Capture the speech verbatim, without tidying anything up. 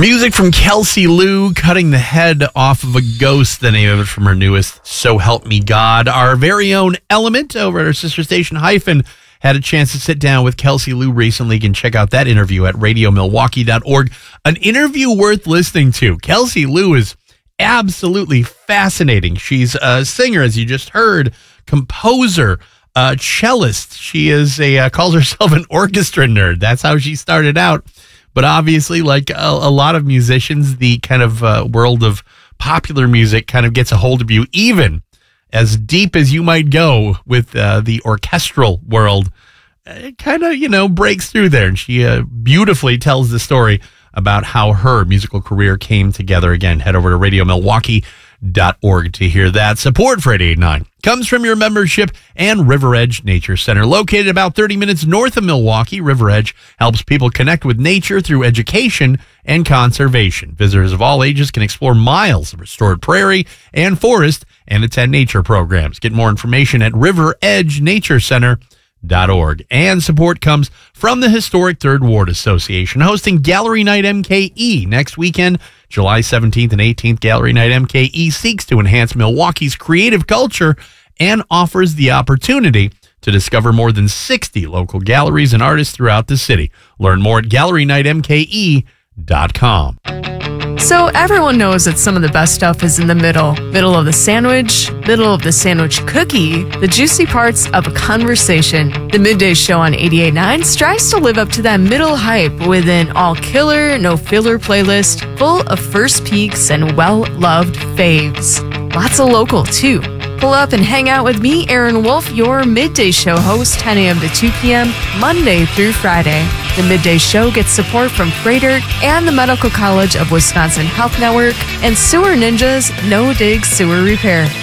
Music from Kelsey Lou, Cutting the Head Off of a Ghost, the name of it, from her newest So Help Me God. Our very own Element over at our sister station Hyphen had a chance to sit down with Kelsey Lou recently. You can check out that interview at radio milwaukee dot org. An interview worth listening to. Kelsey Lou is absolutely fascinating. She's a singer, as you just heard, composer, uh, cellist. She is a uh, calls herself an orchestra nerd. That's how she started out. But obviously, like a, a lot of musicians, the kind of uh, world of popular music kind of gets a hold of you, even as deep as you might go with uh, the orchestral world. It kind of, you know, breaks through there. And she uh, beautifully tells the story about how her musical career came together. Again, head over to radio milwaukee dot org to hear that. Support for eight eighty-nine comes from your membership and River Edge Nature Center. Located about thirty minutes north of Milwaukee, River Edge helps people connect with nature through education and conservation. Visitors of all ages can explore miles of restored prairie and forest and attend nature programs. Get more information at river edge nature center dot org. And support comes from the historic Third Ward Association, hosting Gallery Night M K E next weekend, July seventeenth and eighteenth. Gallery Night M K E seeks to enhance Milwaukee's creative culture and offers the opportunity to discover more than sixty local galleries and artists throughout the city. Learn more at gallery night m k e dot com. So everyone knows that some of the best stuff is in the middle. Middle of the sandwich, middle of the sandwich cookie, the juicy parts of a conversation. The Midday Show on eighty-eight point nine strives to live up to that middle hype with an all-killer, no-filler playlist full of first peeks and well-loved faves. Lots of local, too. Pull up and hang out with me, Aaron Wolf, your Midday Show host, ten a.m. to two p.m., Monday through Friday. The Midday Show gets support from Freighter and the Medical College of Wisconsin Health Network and Sewer Ninjas No Dig Sewer Repair.